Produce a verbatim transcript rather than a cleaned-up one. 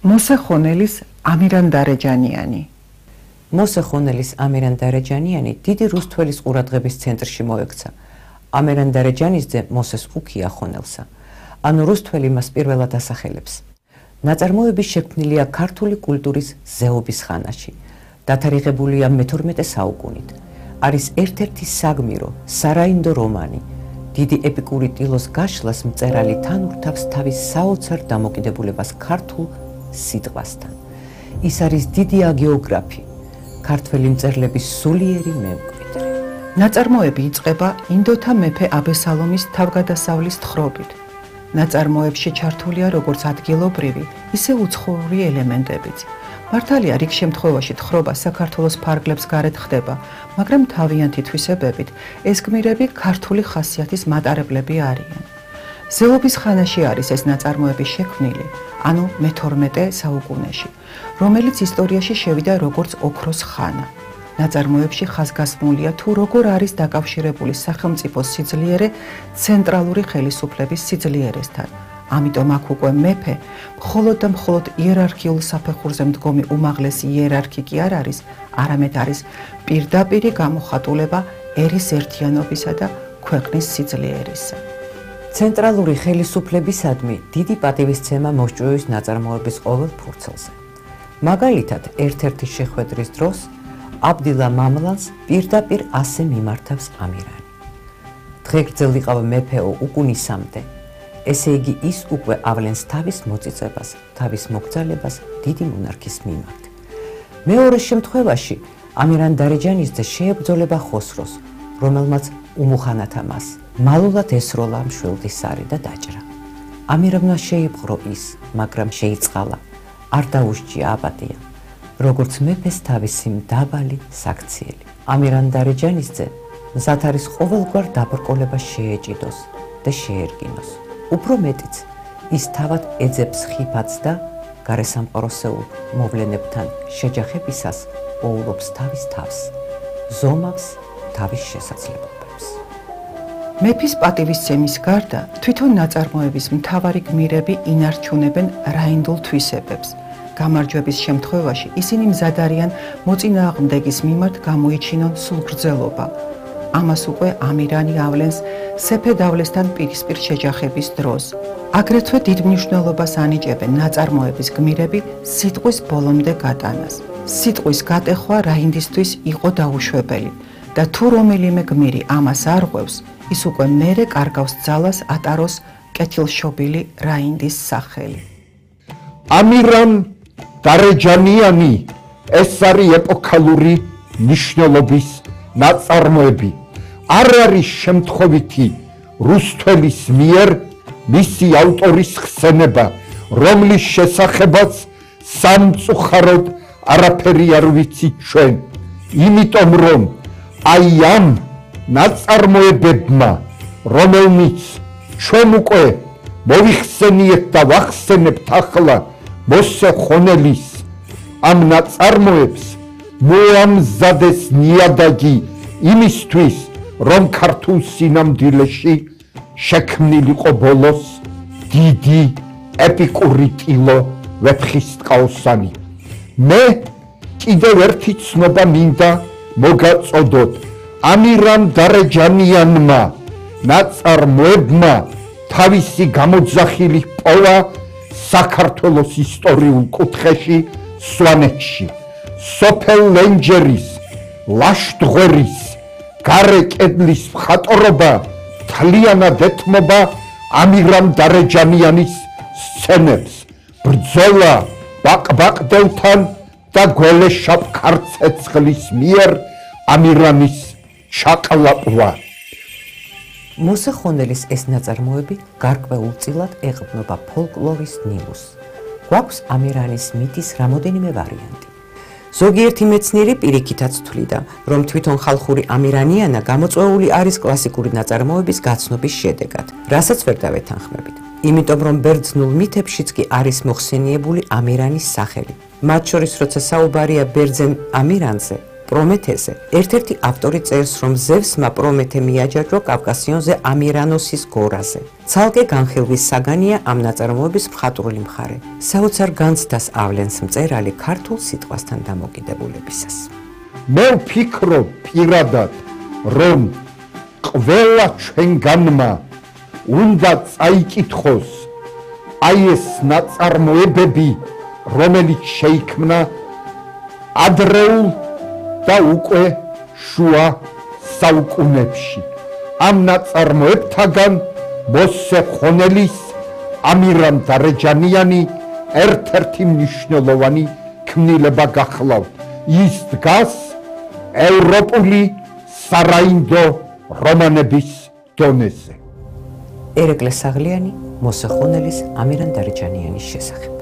მოსე ხონელის ამირან დარეჯანიანი. მოსე ხონელის ამირან დარეჯანიანი დიდი რუსთველის ყურადღების ცენტრში მოექცა. ამირან დარეჯანიძე მოსეს უქია ხონელსა. ანუ რუსთველი მას პირველად ასახელებს. ნაწარმოები შექმნილია ქართული კულტურის ზეობის ხანაში. დათარიღებულია მეთორმეტე საუკუნით. არის ერთ-ერთი საგმირო, სარაინდო რომანი. დიდი ეპიკური ტილოს გაშლას მწერალი თან ურთავს თავის საოცარ დამოკიდებულებას ქართულ სიტყვასთან. ის არის დიდი აგეოგრაფი, ქართველი მწერლების სულიერი მემკვიდრე. ნაწარმოები იწყება ინდოთა მეფე აბესალომის თავგადასავლის თხრობით. ნაწარმოებში ჩართულია როგორც ადგილობრივი, ისე უცხოური ელემენტებიც. მართალია, რიგ შემთხვევაში თხრობა საქართველოს ფარგლებს გარეთ ხდება, მაგრამ თავიანთი თვისებებით ეს გმირები ქართული ხასიათის მატარებლები არიან. ზეობის ხანაში არის ეს ნაწარმოები შექმნილი, ანუ მეთორმეტე საუკუნეში, რომელიც ისტორიაში შევიდა როგორც ოქროს ხანა. ნაწარმოებში ხაზგასმულია თუ როგორ არის დაკავშირებული სახელმწიფოს სიძლიერე ცენტრალური ხელისუფლების სიძლიერესთან. ამიტომ აქ უკვე მეფე მხოლოდ და მხოლოდ იერარქიულ საფეხურზე მდგომი უმაღლესი იერარქი კი არ არის, არამედ არის პირდაპირი გამოხატულება ერის ერთიანობისა და ქვეყნის სიძლიერისა. ცენტრალური ხელისუფლებისადმი დიდი პატივისცემა მოსჭვევის ნაწარმოების ყოველ ფურცელზე. მაგალითად, ერთ-ერთი შეხვედრის დროს აბდილა მამლანს პირდაპირ ასე მიმართავს ამირანი. დღე გრძელიყავ მეფეო უკუნისამდე, ესე იგი ის უკვე ავლენს თავის მოწიწებას, თავის მოგზალებას დიდი მონარქის მიმართ. მეორე შემთხვევაში ამირან დარეჯანიძე შეებრძოლება ხოსროს, რომელმაც უმუხანათა მას მალულად ესროლა მშვილდისარი და დაჭრა. ამირანმა შეიპყრო ის, მაგრამ შეიწყალა, არ დაუსჯია აპატია, როგორც მეფეს თავისი მდაბალი საქციელი. ამირან დარეჯანიძე მზად არის ყოველგვარ დაბრკოლება შეეჭიდოს და შეერგინოს. უფრო მეტიც, ის თავად ეძებს ხიფათს და გარესამყაროსეულ მოვლენებთან შეჯახებისას პოულობს თავის თავს, ზომავს თავის შესაძლებლობებს. მეფის პატივისცემის გარდა, თვითონ ნაწარმოების მთავარი გმირები ინარჩუნებენ რაინდულ თვისებებს. გამარჯვების შემთხვევაში ისინი მზად არიან მოწინააღმდეგის მიმართ გამოიჩინონ სულგრძელობა. ამას უკვე ამირანი ავლენს სეფე-დავლესთან პირისპირ შეჯახების დროს. აგრეთვე დიდ მნიშვნელობას ანიჭებენ ნაწარმოების გმირები სიტყვის ბოლომდე გატანას. სიტყვის გატეხვა რაინდისთვის იყო დაუშვებელი და თუ რომელიმე გმირი ამას არ ღვევს, ის უკვე მერე კარგავს ძალას ატაროს კეთილშობილი რაინდის სახელი. ამირან დარეჯანიანი ეს არის ეპოქალური მნიშვნელობის ნაწარმოები. არ არის შემთხვევითი რუსთველის მიერ მისი ავტორის ხსენება, რომლის შესახებაც სამწუხაროდ არაფერი არ ვიცით ჩვენ. იმიტომ რომ აი ამ ნაწარმოებებმა, რომელნიც ჩვენ უკვე მოვიხსენიეთ და ვახსენებთ ახლა მოსე ხონელის ამ ნაწარმოებს მოამზადეს ნიადაგი იმისთვის, რომ ქართულ სინამდვილეში შექმნილიყო ბოლოს დიდი ეპიკური ტილო ვეფხისტყაოსანი. მე კიდევ ერთი ცნობა მინდა მოგაწოდოთ. ამირან დარეჯანიანმა ნაწარმოებმა თავისი გამოძახილი პოვა საქართველოს ისტორიულ კუთხეში სვანეთში. სოფელ ლენჯერის, ლაშდღვერის, გარე კედლის მხატვრობა თლიანად ეთმობა ამირან დარეჯანიანის სცენებს. ბრძოლა ბაყბაყდელთან და გველეშაპ ქარცეცხლის მიერ ამირანის ჩაყლაპვა. მოსე ხონელის ეს ნაწარმოები გარკვეულწილად ეყრდნობა ფოლკლორის ნიმუშს. გვაქვს ამირანის მითის რამოდენიმე ვარიანტი. ზოგიერთი მეცნიერი პირიქითაც თვლიდა, რომ თვითონ ხალხური ამირანიანა გამოწვეული არის კლასიკური ნაწარმოების გაცნობის შედეგად, რასაც ვერ დავეთანხმებით. იმიტომ რომ ბერძნულ მითებშიც კი არის მოხსენიებული ამირანის სახელი. მათ შორის როცა საუბარია ბერძენ ამირანზე, პრომეთეზე, ერთ-ერთი ავტორი წერს, რომ ზევსმა პრომეთე მიაჯაჭვა კავკასიონზე ამირანოსის გორაზე. ცალკე განხილვის საგანია ამ ნაწარმოების მხატვრული მხარე. საოცარ განცდას ავლენს მწერალი ქართულ სიტყვასთან დამოკიდებულებისას. მე ვფიქრობ პირადად, რომ ყველა ჩვენგანმა უნდა წაიკითხოს აი ეს ნაწარმოებები, რომელიც შეიქმნა ადრეულ და უკვე შუა საუკუნეებში. ამ ნაწარმოებთაგან მოსე ხონელის, ამირან დარეჯანიანი ერთ-ერთი მნიშვნელოვანი ქმნილება გახლავთ. ის დგას ევროპული სარაინდო რომანების დონეზე. ერეკლე საღლიანი მოსე ხონელის, ამირან დარეჯანიანის შესახებ.